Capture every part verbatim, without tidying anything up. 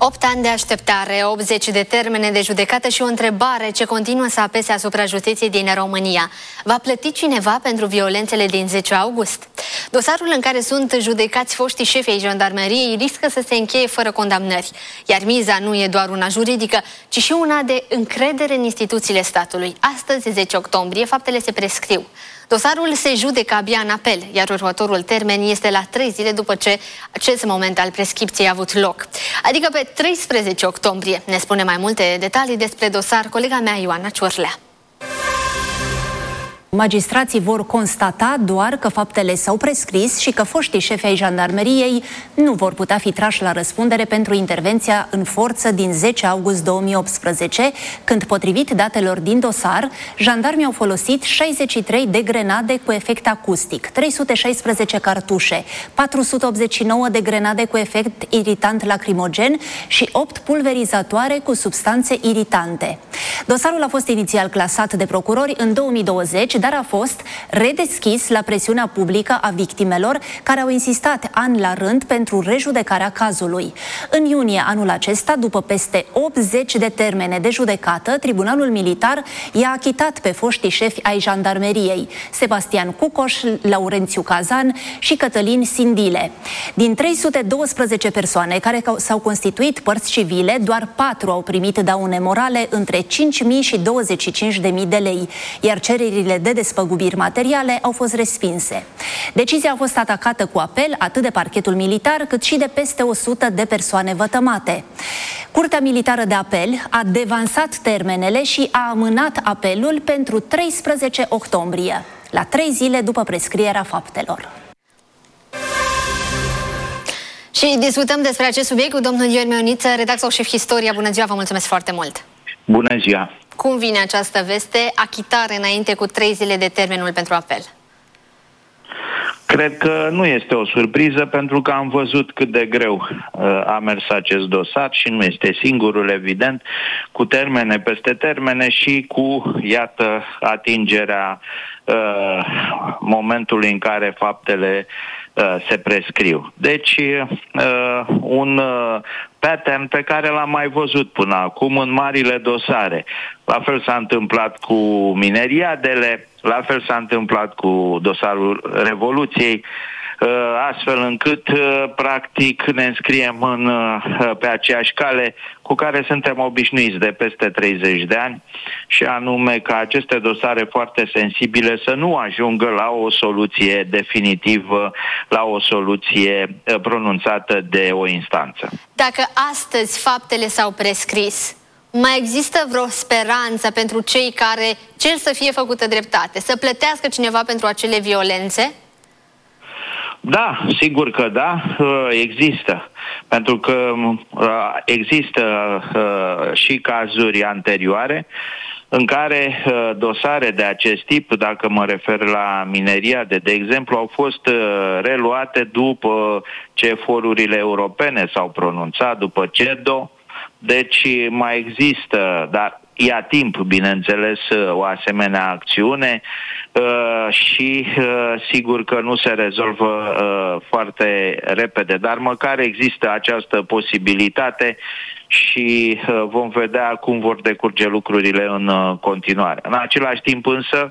opt ani de așteptare, optzeci de termene de judecată și o întrebare ce continuă să apese asupra justiției din România. Va plăti cineva pentru violențele din zece august? Dosarul în care sunt judecați foștii șefi ai jandarmeriei riscă să se încheie fără condamnări. Iar miza nu e doar una juridică, ci și una de încredere în instituțiile statului. Astăzi, zece octombrie, faptele se prescriu. Dosarul se judecă abia în apel, iar următorul termen este la trei zile după ce acest moment al prescripției a avut loc. Adică pe treisprezece octombrie. Ne spune mai multe detalii despre dosar colega mea Ioana Ciorlea. Magistrații vor constata doar că faptele s-au prescris și că foștii șefi ai jandarmeriei nu vor putea fi trași la răspundere pentru intervenția în forță din zece august două mii optsprezece, când, potrivit datelor din dosar, jandarmii au folosit șaizeci și trei de grenade cu efect acustic, trei sute șaisprezece cartușe, patru sute optzeci și nouă de grenade cu efect iritant lacrimogen și opt pulverizatoare cu substanțe iritante. Dosarul a fost inițial clasat de procurori în două mii douăzeci, dar a fost redeschis la presiunea publică a victimelor care au insistat ani la rând pentru rejudecarea cazului. În iunie anul acesta, după peste optzeci de termene de judecată, Tribunalul Militar i-a achitat pe foștii șefi ai jandarmeriei, Sebastian Cucoș, Laurențiu Cazan și Cătălin Sindile. Din trei sute douăsprezece persoane care s-au constituit părți civile, doar patru au primit daune morale între cinci mii și douăzeci și cinci de mii de lei, iar cererile de despăgubiri materiale au fost respinse. Decizia a fost atacată cu apel atât de parchetul militar cât și de peste o sută de persoane vătămate. Curtea Militară de Apel a devansat termenele și a amânat apelul pentru treisprezece octombrie, la trei zile după prescrierea faptelor. Și discutăm despre acest subiect cu domnul Ioan Mioniță, redactor șef Historia. Bună ziua, vă mulțumesc foarte mult! Bună ziua! Cum vine această veste? Achitare înainte cu trei zile de termenul pentru apel. Cred că nu este o surpriză, pentru că am văzut cât de greu uh, a mers acest dosar și nu este singurul, evident, cu termene peste termene și cu, iată, atingerea uh, momentului în care faptele uh, se prescriu. Deci, uh, un uh, pattern pe care l-am mai văzut până acum în marile dosare. La fel s-a întâmplat cu mineriadele, la fel s-a întâmplat cu dosarul Revoluției, astfel încât, practic, ne înscriem în, pe aceeași cale cu care suntem obișnuiți de peste treizeci de ani, și anume ca aceste dosare foarte sensibile să nu ajungă la o soluție definitivă, la o soluție pronunțată de o instanță. Dacă astăzi faptele s-au prescris, mai există vreo speranță pentru cei care cer să fie făcută dreptate, să plătească cineva pentru acele violențe? Da, sigur că da, există. Pentru că există și cazuri anterioare în care dosare de acest tip, dacă mă refer la mineriade, de exemplu, au fost reluate după ce forurile europene s-au pronunțat, după CEDO. Deci mai există, dar ia timp, bineînțeles, o asemenea acțiune uh, și uh, sigur că nu se rezolvă uh, foarte repede, dar măcar există această posibilitate și uh, vom vedea cum vor decurge lucrurile în uh, continuare. În același timp însă,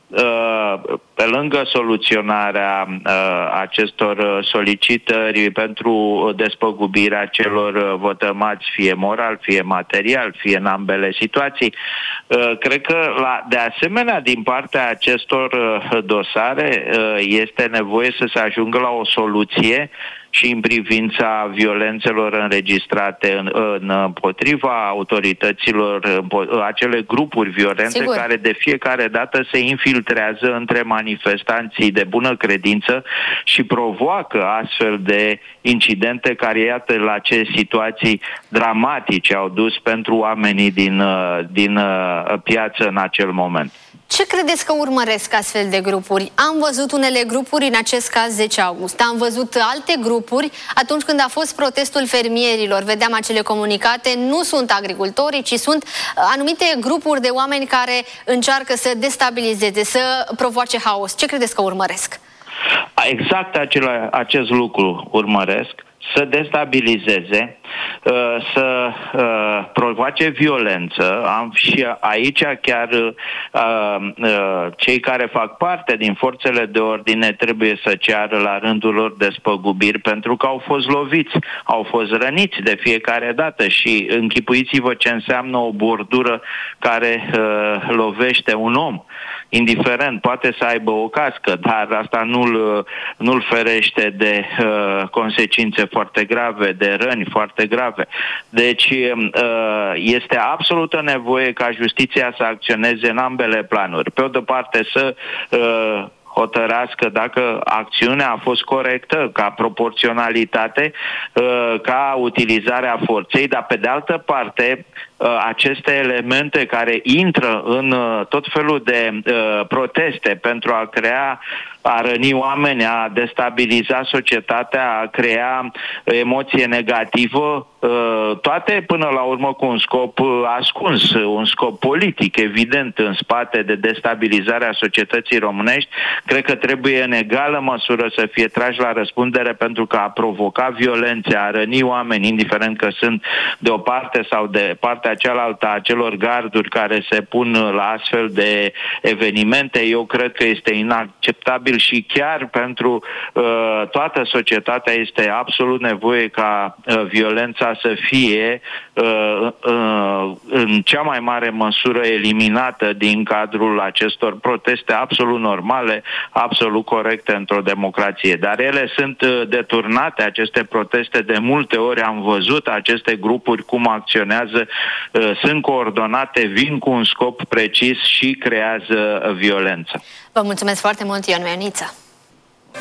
pe lângă soluționarea acestor solicitări pentru despăgubirea celor vătămați, fie moral, fie material, fie în ambele situații, cred că la, de asemenea din partea acestor dosare este nevoie să se ajungă la o soluție și în privința violențelor înregistrate în, în, împotriva autorităților, acele grupuri violente, sigur, care de fiecare dată se infiltrează între manifestanții de bună credință și provoacă astfel de incidente care, iată, la ce situații dramatice au dus pentru oamenii din, din piață în acel moment. Ce credeți că urmăresc astfel de grupuri? Am văzut unele grupuri, în acest caz zece august. Am văzut alte grupuri atunci când a fost protestul fermierilor. Vedeam acele comunicate, nu sunt agricultorii, ci sunt anumite grupuri de oameni care încearcă să destabilizeze, să provoace haos. Ce credeți că urmăresc? Exact acela, acest lucru urmăresc. Să destabilizeze, să provoace violență. Și aici chiar cei care fac parte din forțele de ordine trebuie să ceară la rândul lor despăgubiri, pentru că au fost loviți, au fost răniți de fiecare dată și închipuiți-vă ce înseamnă o bordură care uh, lovește un om. Indiferent, poate să aibă o cască, dar asta nu-l, nu-l ferește de uh, consecințe foarte grave, de răni foarte grave. Deci uh, este absolută nevoie ca justiția să acționeze în ambele planuri. Pe o de parte să uh, hotărască dacă acțiunea a fost corectă, ca proporționalitate, ca utilizarea forței, dar pe de altă parte aceste elemente care intră în tot felul de proteste pentru a crea, a răni oameni, a destabiliza societatea, a crea emoție negativă, toate până la urmă cu un scop ascuns, un scop politic evident în spate de destabilizarea societății românești, cred că trebuie în egală măsură să fie trași la răspundere, pentru că a provoca violențe, a răni oameni, indiferent că sunt de o parte sau de partea cealaltă a celor garduri care se pun la astfel de evenimente, eu cred că este inacceptabil și chiar pentru uh, toată societatea este absolut nevoie ca uh, violența să fie uh, uh, în cea mai mare măsură eliminată din cadrul acestor proteste absolut normale, absolut corecte într-o democrație. Dar ele sunt uh, deturnate, aceste proteste, de multe ori am văzut aceste grupuri cum acționează, uh, sunt coordonate, vin cu un scop precis și creează violență. Vă mulțumesc foarte mult, Ion Mioniță.